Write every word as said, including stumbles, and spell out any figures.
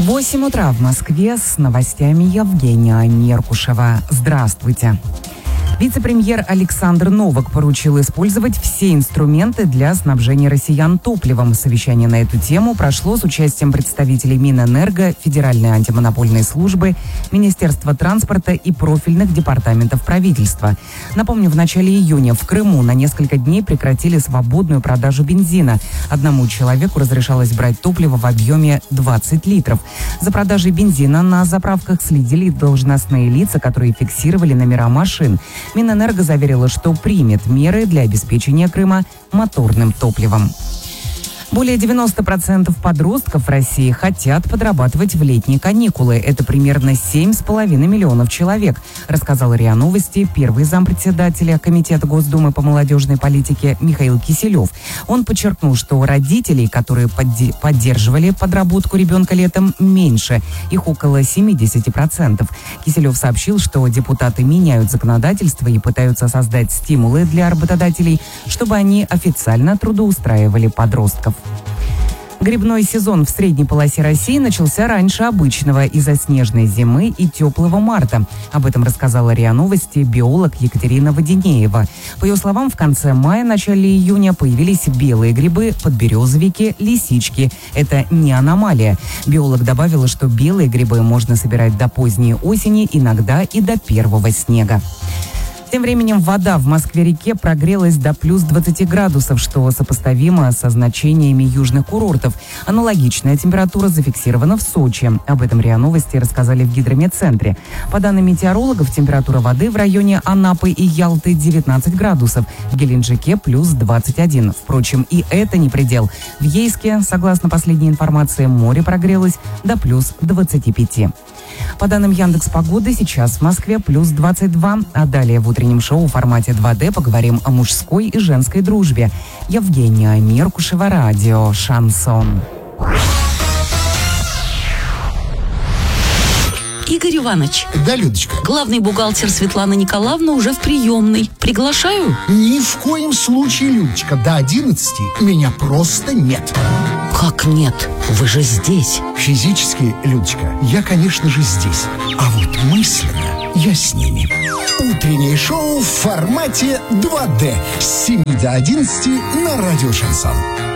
восемь утра в Москве, с новостями Евгения Меркушева. Здравствуйте. Вице-премьер Александр Новак поручил использовать все инструменты для снабжения россиян топливом. Совещание на эту тему прошло с участием представителей Минэнерго, Федеральной антимонопольной службы, Министерства транспорта и профильных департаментов правительства. Напомню, в начале июня в Крыму на несколько дней прекратили свободную продажу бензина. Одному человеку разрешалось брать топливо в объеме двадцать литров. За продажей бензина на заправках следили должностные лица, которые фиксировали номера машин. Минэнерго заверила, что примет меры для обеспечения Крыма моторным топливом. Более девяносто процентов подростков в России хотят подрабатывать в летние каникулы. Это примерно семь с половиной миллионов человек, рассказал РИА Новости первый зампредседателя Комитета Госдумы по молодежной политике Михаил Киселев. Он подчеркнул, что родителей, которые подди- поддерживали подработку ребенка летом, меньше. Их около семьдесят процентов. Киселев сообщил, что депутаты меняют законодательство и пытаются создать стимулы для работодателей, чтобы они официально трудоустраивали подростков. Грибной сезон в средней полосе России начался раньше обычного из-за снежной зимы и теплого марта. Об этом рассказала РИА Новости биолог Екатерина Воденеева. По ее словам, в конце мая, начале июня появились белые грибы, подберезовики, лисички. Это не аномалия. Биолог добавила, что белые грибы можно собирать до поздней осени, иногда и до первого снега. Тем временем вода в Москве-реке прогрелась до плюс двадцати градусов, что сопоставимо со значениями южных курортов. Аналогичная температура зафиксирована в Сочи. Об этом РИА Новости рассказали в гидрометцентре. По данным метеорологов, температура воды в районе Анапы и Ялты девятнадцать градусов, в Геленджике плюс двадцать один. Впрочем, и это не предел. В Ейске, согласно последней информации, море прогрелось до плюс двадцати пяти. По данным Яндекс.Погоды, сейчас в Москве плюс двадцать два, а далее в утреннем шоу в формате два дэ поговорим о мужской и женской дружбе. Евгения Меркушева, радио «Шансон». Игорь Иванович. Да, Людочка. Главный бухгалтер Светлана Николаевна уже в приемной. Приглашаю? Ни в коем случае, Людочка. До одиннадцати меня просто нет. Как нет? Вы же здесь. Физически, Людочка, я, конечно же, здесь. А вот мысленно я с ними. Утреннее шоу в формате два дэ с семи до одиннадцати на радио «Шансон».